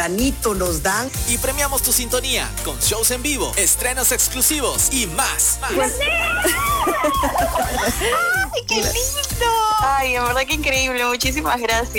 Anito nos dan. Y premiamos tu sintonía con shows en vivo, estrenos exclusivos y más. Pues... ¡Ay, qué lindo! Ay, en verdad que increíble. Muchísimas gracias.